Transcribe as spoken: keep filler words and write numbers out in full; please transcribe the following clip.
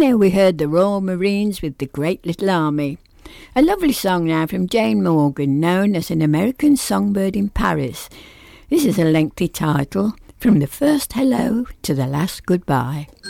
there we heard the Royal Marines with The Great Little Army. A lovely song now from Jane Morgan, known as An American Songbird in Paris. This is a lengthy title, From the First Hello to the Last Goodbye.